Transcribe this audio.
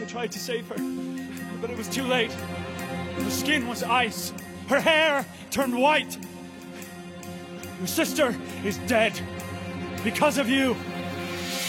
I tried to save her, but it was too late. Her skin was ice. Her hair turned white. Your sister is dead because of you.